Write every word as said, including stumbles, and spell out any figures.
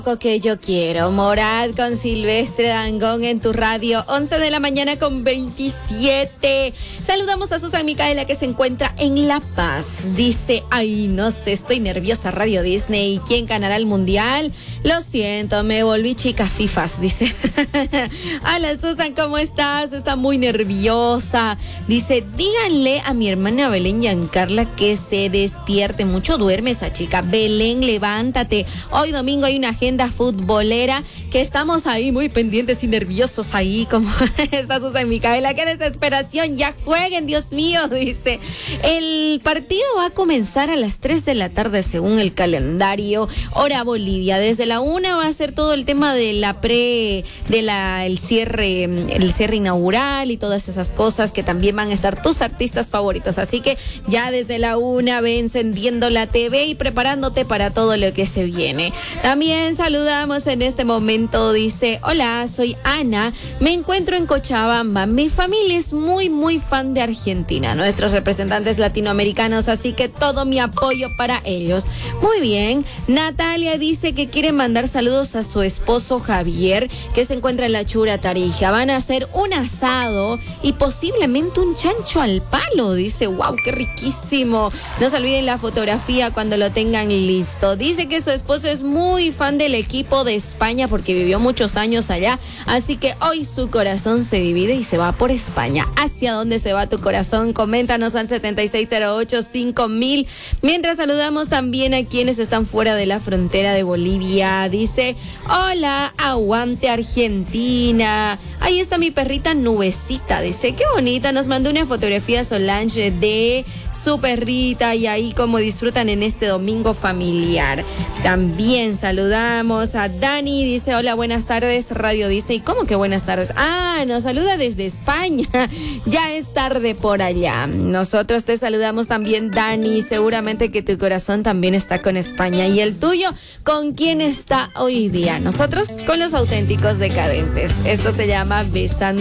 Que yo quiero, Morat con Silvestre Dangond en tu radio, once de la mañana con veintisiete. Saludamos a Susan Micaela que se encuentra en La Paz. Dice, ay, no sé, estoy nerviosa, Radio Disney. ¿Quién ganará el mundial? Lo siento, me volví chica fifas, dice. Hola Susan, ¿cómo estás? Está muy nerviosa. Dice, díganle a mi hermana Belén Giancarla que se despierte. Mucho duerme esa chica. Belén, levántate. Hoy domingo hay una agenda futbolera que estamos ahí muy pendientes y nerviosos ahí como está Susan Micaela. ¡Qué desesperación! ¡Ya jueguen, Dios mío! Dice, el partido va a comenzar a las tres de la tarde según el calendario, hora Bolivia. Desde la una va a ser todo el tema de la pre, de la, el cierre, el cierre inaugural y todas esas cosas que también van a estar tus artistas favoritos. Así que ya desde la una ve encendiendo la T V y preparándote para todo lo que se viene. También saludamos en este momento, dice, hola, soy Ana, me encuentro en Cochabamba, mi familia es muy muy fan de Argentina, nuestros representantes latinoamericanos, así que todo mi apoyo para ellos. Muy bien, Natalia dice que quiere mandar saludos a su esposo Javier, que se encuentra en la Chura Tarija, van a hacer un asado y posiblemente un chancho al palo, dice, wow, qué riquísimo, no se olviden la fotografía cuando lo tengan listo. Dice que su esposo es muy fan del equipo de España porque vivió muchos años allá, así que hoy su corazón se divide y se va por España. ¿Hacia dónde se va tu corazón? Coméntanos al setenta y seis cero ocho cinco mil. Mientras saludamos también a quienes están fuera de la frontera de Bolivia. Dice, hola, aguante Argentina. Ahí está mi perrita Nubecita, dice, qué bonita, nos mandó una fotografía Solange de su perrita y ahí como disfrutan en este domingo familiar. También saludamos a Dani, dice, hola, buenas tardes, Radio Disney. ¿Cómo que buenas tardes? Ah, nos saluda desde España, ya es tarde por allá. Nosotros te saludamos también, Dani, seguramente que tu corazón también está con España. ¿Y el tuyo con quién está hoy día? Nosotros con los auténticos decadentes. Esto se llama Besando